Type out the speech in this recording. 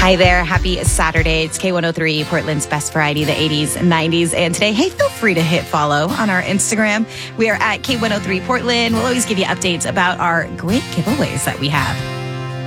Hi there. Happy Saturday. It's K103, Portland's best variety, the 80s and 90s. And today, hey, feel free to hit follow on our Instagram. We are at K103 Portland. We'll always give you updates about our great giveaways that we have.